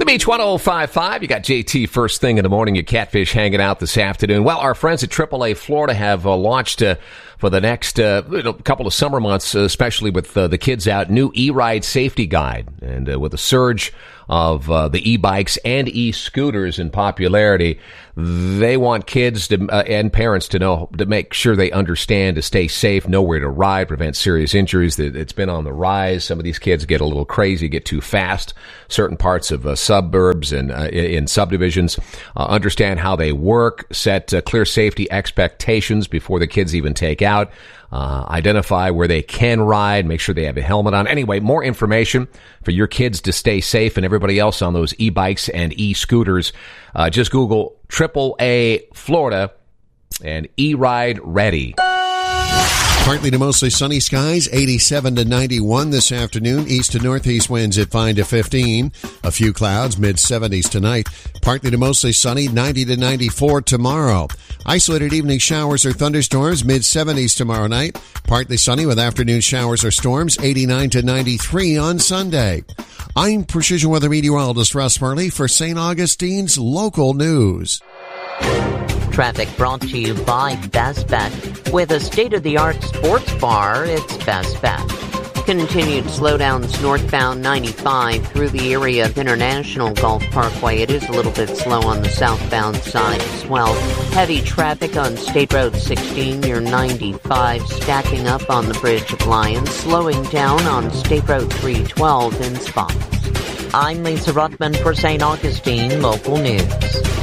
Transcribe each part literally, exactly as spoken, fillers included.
Beach one oh five point five. You got J T first thing in the morning. Your Catfish hanging out this afternoon. Well, our friends at triple A Florida have uh, launched uh, for the next uh, couple of summer months, uh, especially with uh, the kids out, new e-ride safety guide. And uh, with a surge of uh, the e-bikes and e-scooters in popularity, they want kids to, uh, and parents to know, to make sure they understand, to stay safe, know where to ride, prevent serious injuries. It's been on the rise. Some of these kids get a little crazy, get too fast. Certain parts of uh, suburbs and uh, in subdivisions, uh, understand how they work, set uh, clear safety expectations before the kids even take out. Uh, identify where they can ride, make sure they have a helmet on. Anyway, more information for your kids to stay safe and everybody else on those e-bikes and e-scooters. Uh, just Google triple A Florida and e-ride ready. Partly to mostly sunny skies, eighty-seven to ninety-one this afternoon. East to northeast winds at five to fifteen. A few clouds, mid-seventies tonight. Partly to mostly sunny, ninety to ninety-four tomorrow. Isolated evening showers or thunderstorms, mid-seventies tomorrow night. Partly sunny with afternoon showers or storms, eighty-nine to ninety-three on Sunday. I'm Precision Weather Meteorologist Russ Farley for Saint Augustine's Local News. Traffic brought to you by Best Bet. With a state-of-the-art sports bar, it's Best Bet. Continued slowdowns northbound ninety-five through the area of International Golf Parkway. It is a little bit slow on the southbound side as well. Heavy traffic on State Road sixteen near ninety-five, stacking up on the Bridge of Lions, slowing down on State Road three twelve in spots. I'm Lisa Ruttman for Saint Augustine Local News.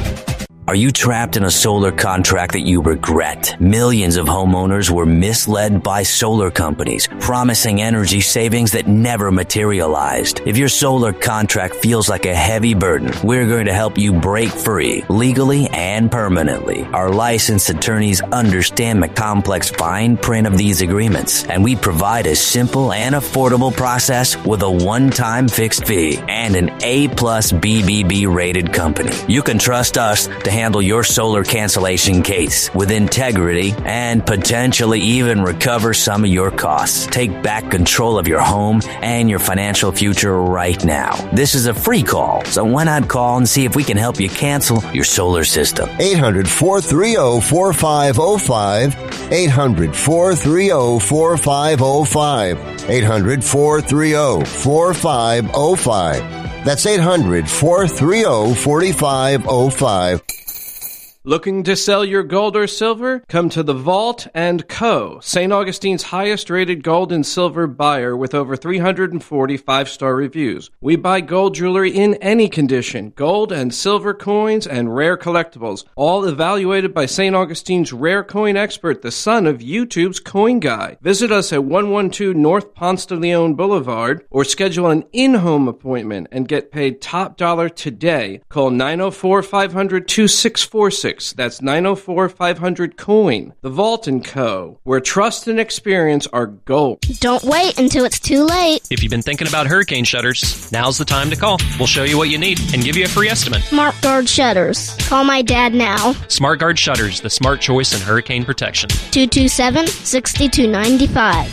Are you trapped in a solar contract that you regret? Millions of homeowners were misled by solar companies, promising energy savings that never materialized. If your solar contract feels like a heavy burden, we're going to help you break free, legally and permanently. Our licensed attorneys understand the complex fine print of these agreements, and we provide a simple and affordable process with a one-time fixed fee and an A-plus B B B rated company. You can trust us to handle your solar cancellation case with integrity and potentially even recover some of your costs. Take back control of your home and your financial future right now. This is a free call, so why not call and see if we can help you cancel your solar system? eight hundred, four three zero, four five zero five. eight hundred, four three zero, four five zero five. eight hundred, four three zero, four five zero five. That's eight hundred, four three zero, four five zero five. Looking to sell your gold or silver? Come to the Vault and Co., Saint Augustine's highest-rated gold and silver buyer with over three hundred forty five-star reviews. We buy gold jewelry in any condition, gold and silver coins and rare collectibles, all evaluated by Saint Augustine's rare coin expert, the son of YouTube's Coin Guy. Visit us at one twelve North Ponce de Leon Boulevard or schedule an in-home appointment and get paid top dollar today. Call nine oh four, five hundred, two six four six. That's nine oh four, five hundred, coin. The Vault and Co., where trust and experience are gold. Don't wait until it's too late. If you've been thinking about hurricane shutters, now's the time to call. We'll show you what you need and give you a free estimate. Smart Guard Shutters. Call my dad now. Smart Guard Shutters, the smart choice in hurricane protection. two two seven, six two nine five.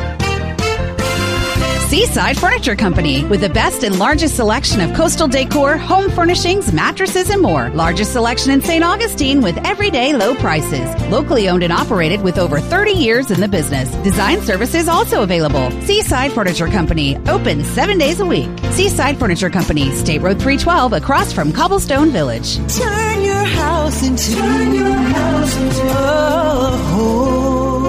Seaside Furniture Company, with the best and largest selection of coastal decor, home furnishings, mattresses, and more. Largest selection in Saint Augustine with everyday low prices. Locally owned and operated with over thirty years in the business. Design services also available. Seaside Furniture Company, open seven days a week. Seaside Furniture Company, State Road three twelve, across from Cobblestone Village. Turn your house into, turn your house into a home.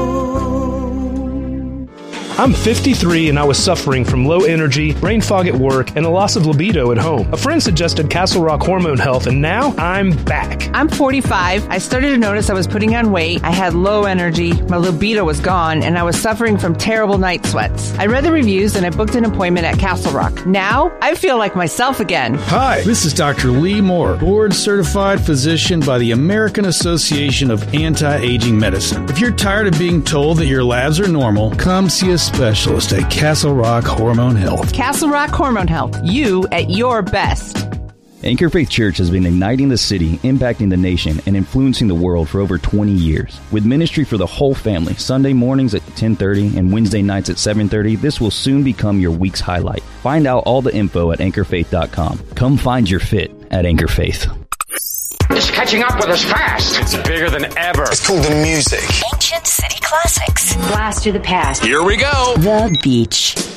I'm fifty-three and I was suffering from low energy, brain fog at work, and a loss of libido at home. A friend suggested Castle Rock Hormone Health, and now I'm back. I'm forty-five. I started to notice I was putting on weight. I had low energy, my libido was gone, and I was suffering from terrible night sweats. I read the reviews and I booked an appointment at Castle Rock. Now, I feel like myself again. Hi, this is Doctor Lee Moore, board-certified physician by the American Association of Anti-Aging Medicine. If you're tired of being told that your labs are normal, come see us specialist at Castle Rock Hormone Health. Castle Rock Hormone Health. You at your best. Anchor Faith Church has been igniting the city, impacting the nation, and influencing the world for over twenty years. With ministry for the whole family, Sunday mornings at ten thirty and Wednesday nights at seven thirty, this will soon become your week's highlight. Find out all the info at anchor faith dot com. Come find your fit at Anchor Faith. It's catching up with us fast. It's bigger than ever. It's called the music. Ancient city classics. Blast to the past. Here we go. The Beach.